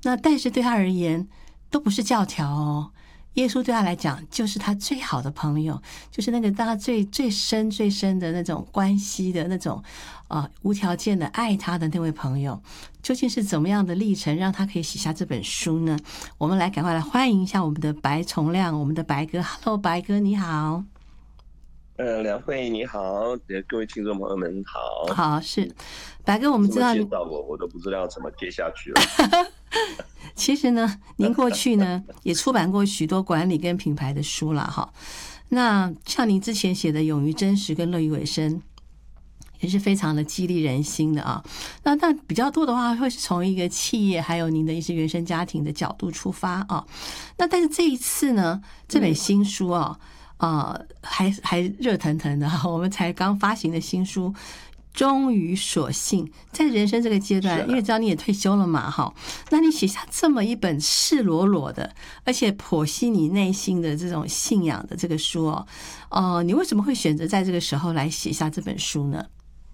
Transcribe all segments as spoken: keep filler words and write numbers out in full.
那但是对他而言都不是教条哦。耶稣对他来讲就是他最好的朋友，就是那个当他最最深最深的那种关系的那种呃无条件的爱他的那位朋友。究竟是怎么样的历程让他可以写下这本书呢？我们来赶快来欢迎一下我们的白崇亮，我们的白哥。 Hello 白哥你好。 呃，梁慧你好，呃各位听众朋友们好。 好，是白哥，我们这么知道介绍我，我都不知道怎么接下去了。 其实呢，您过去呢也出版过许多管理跟品牌的书了哈。那像您之前写的《勇于真实》跟《乐于为生》，也是非常的激励人心的啊。那但比较多的话，会是从一个企业还有您的一些原生家庭的角度出发啊。那但是这一次呢，这本新书啊，啊、呃、还还热腾腾的，我们才刚发行的新书。终于所幸，在人生这个阶段，因为知道你也退休了嘛，哈，那你写下这么一本赤裸裸的，而且剖析你内心的这种信仰的这个书哦，呃，你为什么会选择在这个时候来写下这本书呢？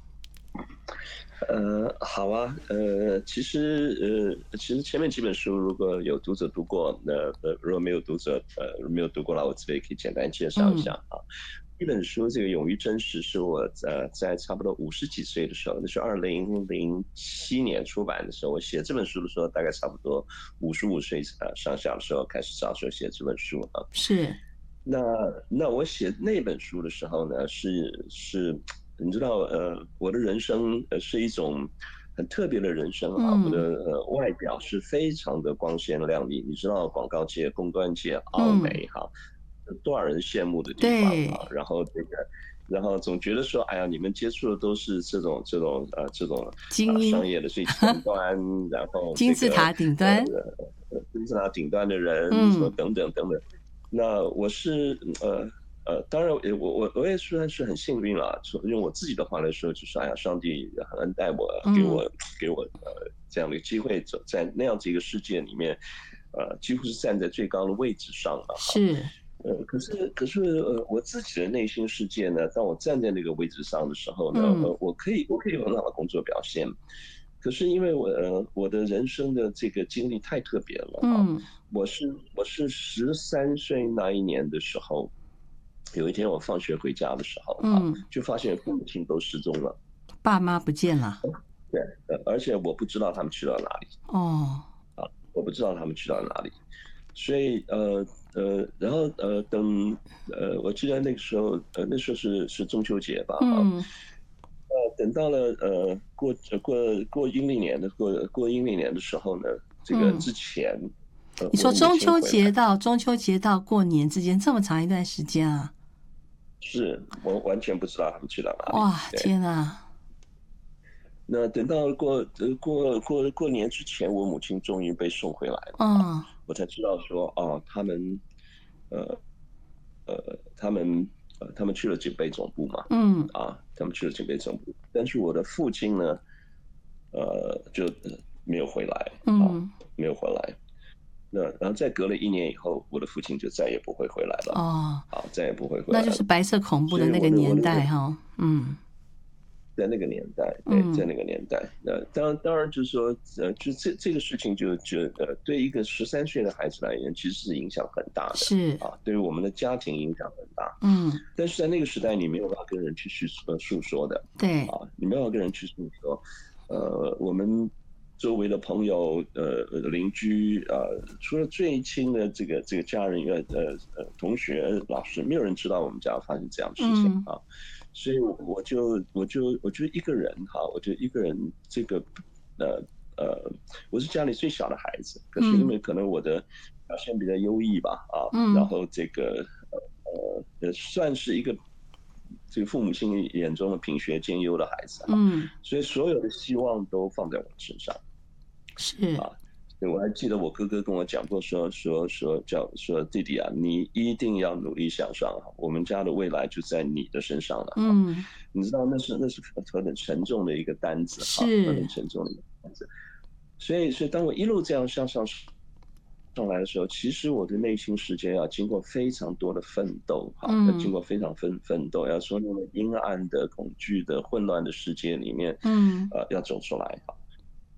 呃，好啊，呃，其实呃，其实前面几本书如果有读者读过，那呃，如果没有读者呃没有读过了，我这边可以简单介绍一下啊。一本书这个《勇于真实》是我呃在差不多五十几岁的时候，那是二零零七年出版的时候，我写这本书的时候大概差不多五十五岁呃上下的时候开始着手写这本书啊。 是， 那那我写那本书的时候呢，是是，你知道呃，我的人生呃是一种很特别的人生啊，我的嗯呃外表是非常的光鲜亮丽，你知道广告界、公关界、奥嗯， 美哈。多少人羡慕的地方啊！ 对， 然后这个，然后总觉得说，哎呀，你们接触的都是这种这种呃这种啊商精英， 业的最前端，然后这个金字塔顶呃端， 呃金字塔顶端的人，什么嗯等等等等。那我是呃呃，当然我我我也算是很幸运了。用我自己的话来说，就是哎呀，上帝很恩待我，给嗯我给我呃这样的机会，走在那样子一个世界里面，呃，几乎是站在最高的位置上了哈。 是， 呃，可是可是呃，我自己的内心世界呢，当我站在那个位置上的时候呢， 嗯呃，我可以我可以有很好的工作表现，可是因为我呃我的人生的这个经历太特别了啊。 嗯， 我是我是十三岁那一年的时候，有一天我放学回家的时候啊， 嗯， 就发现父母亲都失踪了。 爸妈不见了， 对，呃，而且我不知道他们去到哪里。 哦， 我不知道他们去到哪里。所以呃呃，然后呃等呃，我记得那个时候呃那时候是是中秋节吧哈。 嗯， 呃等到了呃过呃过过阴历年的过过阴历年的时候呢，这个嗯。 之前呃你说我的母中秋亲回来。 节到中秋节到过年之间这么长一段时间啊？ 是我完全不知道他们去到哪里。 哇， 对。 天啊！ 那等到过呃过过过年之前，我母亲终于被送回来了啊。 嗯我才知道说哦，他们呃呃他们呃他们去了警备总部嘛。 嗯啊，他们去了警备总部，但是我的父亲呢，呃就没有回来啊， 嗯， 没有回来。那然后再隔了一年以后，我的父亲就再也不会回来了哦， 啊，再也不会回那来了。 就是白色恐怖的那个所以我的我年代的哈。嗯在那个年代，对，在嗯， 那个年代，那当然当然就是说，呃，就这这个事情就就呃，对一个十三岁的孩子来言，其实是影响很大的是， 啊，对于我们的家庭影响很大。 嗯， 但是在那个时代，你没有办法跟人去去呃诉说的对， 啊，你没有办法跟人去诉说。呃，我们周围的朋友、呃邻居啊、呃，除了最亲的这个这个家人以外，呃呃同学、老师，没有人知道我们家发生这样的事情嗯啊。所以我就我就我就一个人哈，我就一个人这个呃呃，我是家里最小的孩子，可是因嗯为可能我的表现比较优异吧啊，然嗯后这个呃呃算是一个这个父母亲眼中的品学兼优的孩子哈。 嗯， 所以所有的希望都放在我身上是， 啊。对，我还记得我哥哥跟我讲过说，说说叫说弟弟啊，你一定要努力向上，我们家的未来就在你的身上了哈。 嗯你知道那是那是何等沉重的一个单子哈，何等是， 沉重的一个单子。所以，所以当我一路这样向上上来的时候，其实我的内心世界要经过非常多的奋斗哈，要经嗯过非常奋奋斗，要从那个阴暗的、恐惧的、混乱的世界里面， 嗯呃，要走出来哈。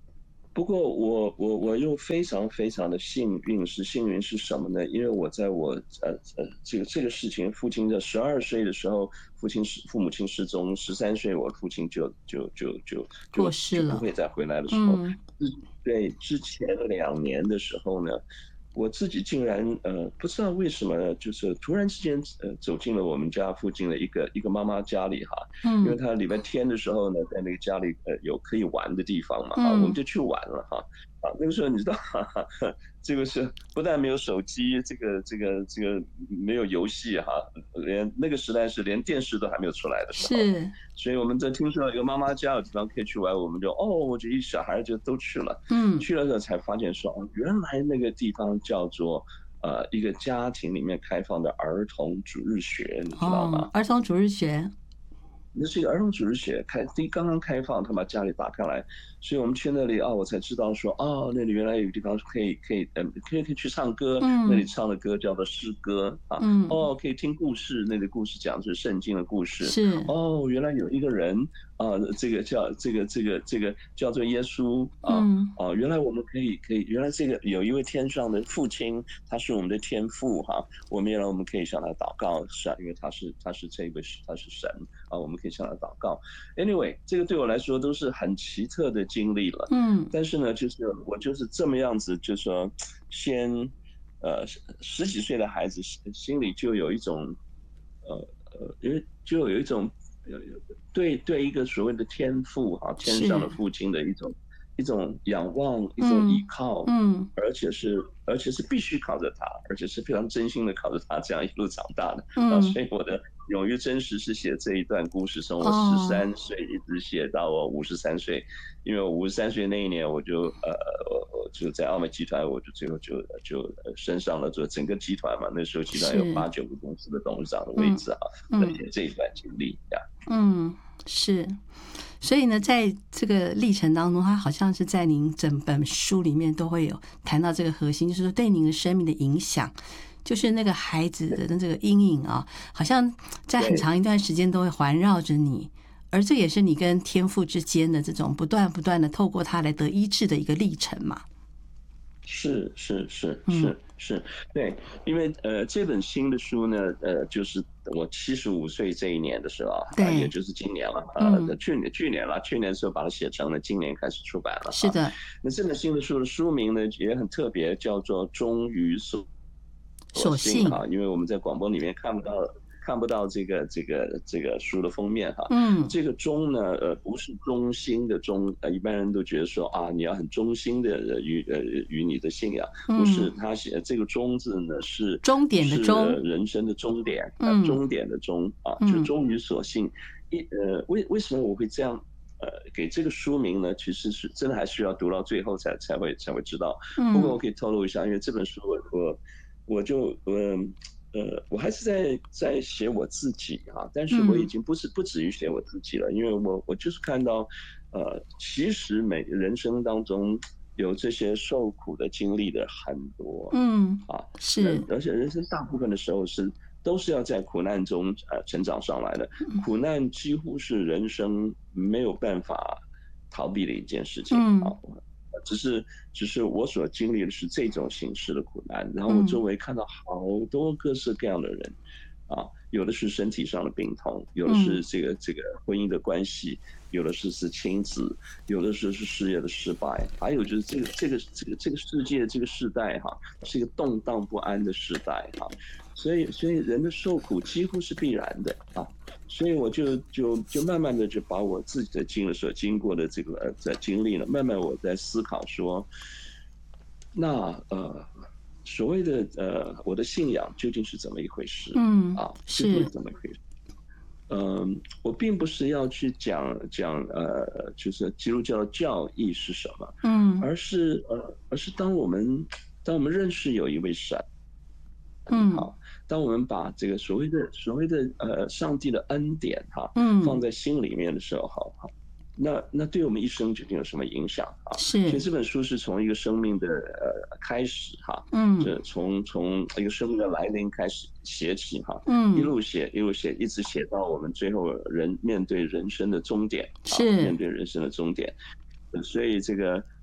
不过我我我又非常非常的幸运，是幸运是什么呢？因为我在我呃呃这个这个事情，父亲在十二岁的时候，父亲失父母亲失踪，十三岁我父亲就就就就过就就不世了。 会再回来的时候， 嗯之对之前两年的时候呢，我自己竟然呃不知道为什么，就是突然之间呃走进了我们家附近的一个一个妈妈家里哈，因为嗯他礼拜天的时候呢，在那个家里呃有可以玩的地方嘛哈，我们嗯就去玩了哈。啊，那个时候你知道，哈哈，这个是不但没有手机，这个这个这个没有游戏哈，连那个时代是连电视都还没有出来的时候， 是所以我们在听说有一个妈妈家有地方可以去玩，我们就哦，我就一小孩就都去了， 嗯去了之后才发现说，哦，原来那个地方叫做呃一个家庭里面开放的儿童主日学，你知道哦， 吗？ 儿童主日学。 那是一个儿童主日学，开第刚刚开放，他把家里打开来，所以我们去那里啊，我才知道说，哦，那里原来有个地方可以可以，嗯，可以可以去唱歌，那里嗯唱的歌叫做诗歌啊， 嗯， 哦，可以听故事，那里故事讲的是圣经的故事， 是哦，原来有一个人啊，这个叫这个这个这个叫做耶稣啊。 嗯哦，原来我们可以可以，原来这个有一位天上的父亲，他是我们的天父哈、我们原来我们可以向他祷告，是啊，因为他是他是这位他是神啊，我们可以向他祷告。Anyway，这个对我来说都是很奇特的经历了。 嗯但是呢，就是我就是这么样子，就是说先呃十几岁的孩子心心里就有一种呃呃，因为就有一种呃对对一个所谓的天父哈、天上的是父亲的一种一种仰望，一种依嗯靠， 嗯而且是而且是必须靠着他，而且是非常真心的靠着他，这样一路长大的啊。 嗯所以我的勇于真实是写这一段故事，从我十哦三岁一直写到我五十三岁，因为我五十三岁那一年我就呃我我就在奥美集团，我就最后就就升上了做整个集团嘛，那时候集团有是八九个公司的董事长的位嗯置啊，来嗯写这一段经历呀。 嗯是。所以呢，在这个历程当中，它好像是在您整本书里面都会有谈到这个核心，就是说对您的生命的影响，就是那个孩子的这个阴影啊，好像在很长一段时间都会环绕着你，而这也是你跟天父之间的这种不断不断的透过它来得医治的一个历程嘛。 是是是嗯是是，对，因为呃这本新的书呢，呃就是我七十五岁这一年的时候啊， 对也就是今年了， 嗯呃，去年去年了，去年的时候把它写成了，今年开始出版了啊。 是的， 那这本新的书的书名呢也很特别，叫做《忠于所所幸。 幸》啊，因为我们在广播里面看不到看不到这个这个这个书的封面哈。 嗯这个忠呢，呃，不是忠心的忠，呃，一般人都觉得说啊，你要很忠心的呃与呃与你的信仰，不是， 嗯， 他写这个忠字呢是终点的是终呃人生的终点，呃嗯终点的终啊，就嗯忠于所信。一呃，为为什么我会这样？呃，给这个书名呢，其实是真的还需要读到最后才才会才会知道。不过我嗯可以透露一下，因为这本书我我我就嗯呃，我还是在在写我自己啊，但是我已嗯经不是不止于写我自己了，因为我我就是看到，呃，其实每人生当中有这些受苦的经历的很多嗯啊， 是而且人生大部分的时候是都是要在苦难中呃成长上来的，苦难几乎是人生没有办法逃避的一件事情嗯啊。只是只是我所经历的是这种形式的苦难，然后我周围看到好多各式各样的人，啊，有的是身体上的病痛，有的是这个这个婚姻的关系，有的是是亲子，有的是是事业的失败，还有就是这个这个这个这个世界这个时代哈，是一个动荡不安的时代哈，所以所以人的受苦几乎是必然的啊。所以我就就就慢慢的就把我自己的经历所经过的这个呃在经历了，慢慢我在思考说，那呃所谓的呃我的信仰究竟是怎么一回事？ 嗯啊，究是竟是怎么一回事？嗯，我并不是要去讲讲呃，就是基督教的教义是什么， 嗯而是呃，而是当我们当我们认识有一位神。 嗯好，当我们把这个所谓的所谓的呃上帝的恩典哈放嗯在心里面的时候，好好，那那对我们一生究竟有什么影响啊？所以是这本书是从一个生命的呃开始哈， 嗯这从从一个生命的来临开始写起哈，一嗯路写一路写，一直写到我们最后人面对人生的终点啊， 是面对人生的终点。呃所以这个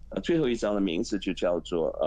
呃，最后一章的名字就叫做